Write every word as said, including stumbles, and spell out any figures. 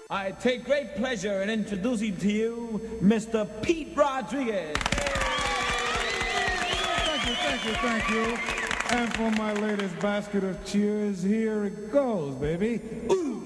I take great pleasure in introducing to you Mister Pete Rodriguez. Thank you, thank you, thank you. And for my latest basket of cheers, here it goes, baby. Ooh.